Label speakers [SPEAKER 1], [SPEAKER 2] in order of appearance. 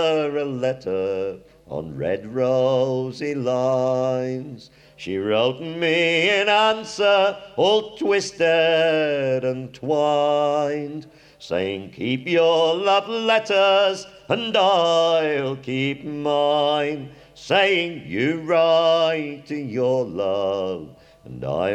[SPEAKER 1] her a letter on red rosy lines. She wrote me in answer, all twisted and twined, saying, keep your love letters and I'll keep mine, saying, you write your love and I